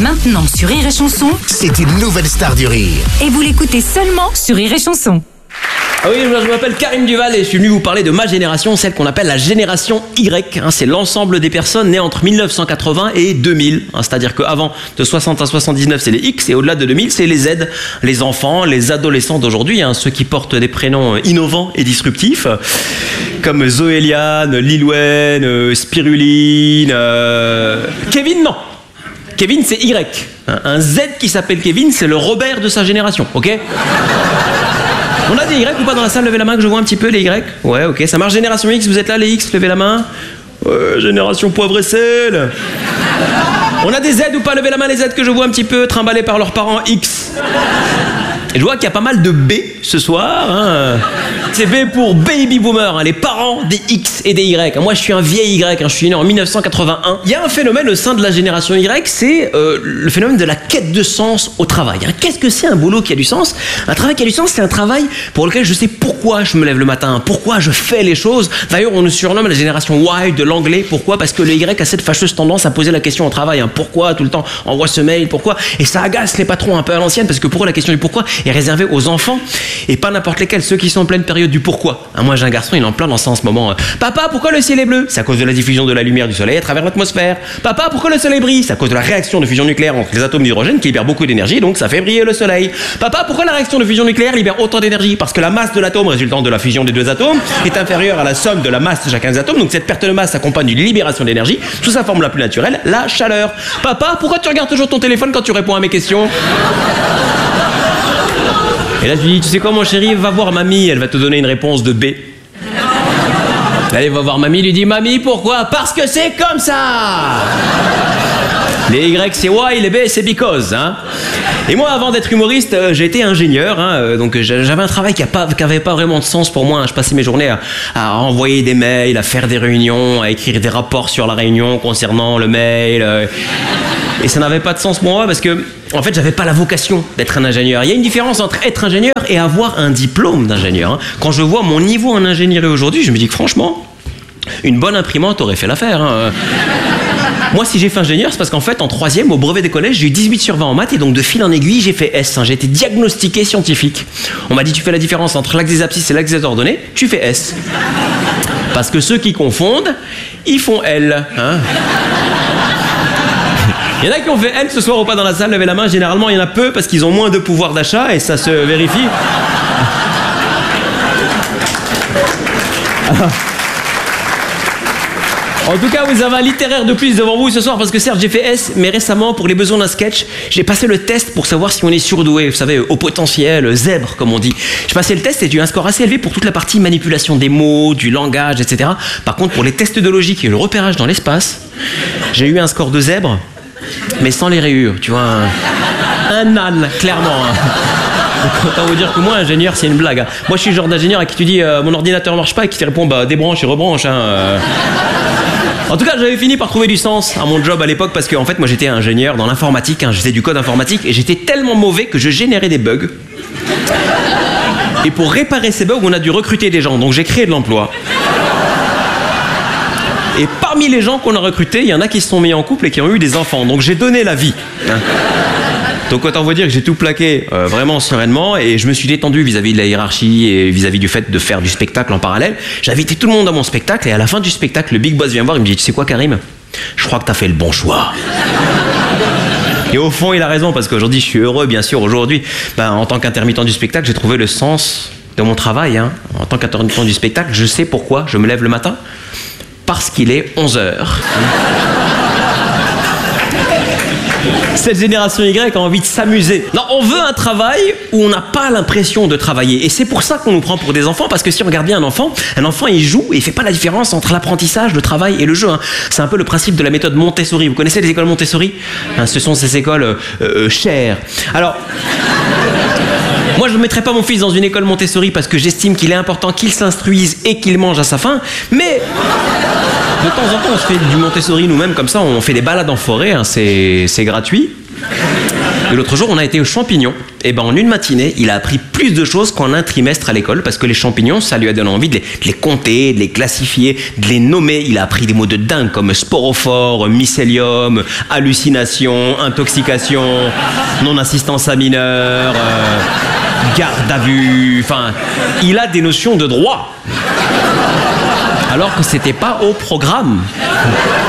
Maintenant sur Rire et Chanson, C'est une nouvelle star du rire. et vous l'écoutez seulement sur Rire et Chanson. Ah oui, je m'appelle Karim Duval et je suis venu vous parler de ma génération, celle qu'on appelle la génération Y. C'est l'ensemble des personnes nées entre 1980 et 2000. C'est-à-dire qu'avant, de 60 à 79, c'est les X, et au-delà de 2000, c'est les Z. Les enfants, les adolescents d'aujourd'hui, ceux qui portent des prénoms innovants et disruptifs, comme Zoéliane, Lilwen, Spiruline, Kevin, non. Kevin, c'est Y. Un Z qui s'appelle Kevin, c'est le Robert de sa génération, ok ? On a des Y ou pas dans la salle? Levez la main que je vois un petit peu les Y. Ouais, ok, ça marche. Génération X, vous êtes là les X? Levez la main. Génération poivre et sel. On a des Z ou pas? Levez la main les Z que je vois un petit peu trimballés par leurs parents X. Et je vois qu'il y a pas mal de B ce soir. C'est B pour Baby Boomer, les parents des X et des Y. Moi, je suis un vieil Y, je suis né en 1981. Il y a un phénomène au sein de la génération Y, c'est le phénomène de la quête de sens au travail. Qu'est-ce que c'est un boulot qui a du sens? Un travail qui a du sens, c'est un travail pour lequel je sais pourquoi je me lève le matin, pourquoi je fais les choses. D'ailleurs, on nous surnomme la génération Y de l'anglais. Pourquoi? Parce que le Y a cette fâcheuse tendance à poser la question au travail. Pourquoi tout le temps? Envoie ce mail, pourquoi? Et ça agace les patrons un peu à l'ancienne, parce que pour eux, la question du pourquoi est réservée aux enfants et pas n'importe lesquels, ceux qui sont en pleine période du pourquoi. Moi, j'ai un garçon, il est en plein dans ça en ce moment. Papa, pourquoi le ciel est bleu? C'est à cause de la diffusion de la lumière du soleil à travers l'atmosphère. Papa, pourquoi le soleil brille? C'est à cause de la réaction de fusion nucléaire entre les atomes d'hydrogène qui libèrent beaucoup d'énergie, donc ça fait briller le soleil. Papa, pourquoi la réaction de fusion nucléaire libère autant d'énergie? Parce que la masse de l'atome résultant de la fusion des deux atomes est inférieure à la somme de la masse de chacun des atomes, donc cette perte de masse s'accompagne d'une libération d'énergie sous sa forme la plus naturelle, la chaleur. Papa, pourquoi tu regardes toujours ton téléphone quand tu réponds à mes questions? Et là, je lui dis, tu sais quoi, mon chéri, va voir mamie, elle va te donner une réponse de B. Allez, va voir mamie, lui dit, mamie, pourquoi? Parce que c'est comme ça. Les Y, c'est why, les B, c'est because. Et moi, avant d'être humoriste, j'ai été ingénieur. Donc j'avais un travail qui avait pas vraiment de sens pour moi. Je passais mes journées à envoyer des mails, à faire des réunions, à écrire des rapports sur la réunion concernant le mail. Et ça n'avait pas de sens pour moi parce que, en fait, j'avais pas la vocation d'être un ingénieur. Il y a une différence entre être ingénieur et avoir un diplôme d'ingénieur. Quand je vois mon niveau en ingénierie aujourd'hui, je me dis que franchement, une bonne imprimante aurait fait l'affaire. Moi, si j'ai fait ingénieur, c'est parce qu'en fait, en troisième, au brevet des collèges, j'ai eu 18 sur 20 en maths et donc de fil en aiguille, j'ai fait S. J'ai été diagnostiqué scientifique. On m'a dit, tu fais la différence entre l'axe des abscisses et l'axe des ordonnées, tu fais S. Parce que ceux qui confondent, ils font L. Il y en a qui ont fait L ce soir ou pas dans la salle, levez la main. Généralement, il y en a peu parce qu'ils ont moins de pouvoir d'achat et ça se vérifie. En tout cas, vous avez un littéraire de plus devant vous ce soir parce que certes, j'ai fait S, mais récemment, pour les besoins d'un sketch, j'ai passé le test pour savoir si on est surdoué. Vous savez, au potentiel, zèbre, comme on dit. J'ai passé le test et j'ai eu un score assez élevé pour toute la partie manipulation des mots, du langage, etc. Par contre, pour les tests de logique et le repérage dans l'espace, j'ai eu un score de zèbre, mais sans les rayures, tu vois. Un âne, clairement. Autant vous dire que moi, ingénieur, c'est une blague. Moi, je suis le genre d'ingénieur à qui tu dis mon ordinateur marche pas et qui te répond débranche et rebranche. En tout cas, j'avais fini par trouver du sens à mon job à l'époque parce que, en fait, moi, j'étais ingénieur dans l'informatique. Je faisais du code informatique et j'étais tellement mauvais que je générais des bugs. Et pour réparer ces bugs, on a dû recruter des gens. Donc, j'ai créé de l'emploi. Et parmi les gens qu'on a recrutés, il y en a qui se sont mis en couple et qui ont eu des enfants. Donc, j'ai donné la vie. Donc autant vous dire que j'ai tout plaqué vraiment sereinement et je me suis détendu vis-à-vis de la hiérarchie et vis-à-vis du fait de faire du spectacle en parallèle. J'ai invité tout le monde à mon spectacle et à la fin du spectacle, le big boss vient me voir et me dit, tu sais quoi Karim, je crois que t'as fait le bon choix. Et au fond, il a raison parce qu'aujourd'hui, je suis heureux, bien sûr. Aujourd'hui, en tant qu'intermittent du spectacle, j'ai trouvé le sens de mon travail. En tant qu'intermittent du spectacle, je sais pourquoi je me lève le matin. Parce qu'il est 11h. Cette génération Y a envie de s'amuser. Non, on veut un travail où on n'a pas l'impression de travailler. Et c'est pour ça qu'on nous prend pour des enfants, parce que si on regarde bien un enfant, il joue et il fait pas la différence entre l'apprentissage, le travail et le jeu. C'est un peu le principe de la méthode Montessori. Vous connaissez les écoles Montessori? Ce sont ces écoles chères. Alors, moi, je ne mettrai pas mon fils dans une école Montessori parce que j'estime qu'il est important qu'il s'instruise et qu'il mange à sa faim, mais de temps en temps, on se fait du Montessori nous-mêmes, comme ça, on fait des balades en forêt, c'est gratuit. Et l'autre jour, on a été aux champignons Et ben en une matinée, il a appris plus de choses qu'en un trimestre à l'école, parce que les champignons, ça lui a donné envie de les compter, de les classifier, de les nommer. Il a appris des mots de dingue comme sporophore, mycélium, hallucination, intoxication, non-assistance à mineur, garde à vue. Enfin, il a des notions de droit. Alors que c'était pas au programme.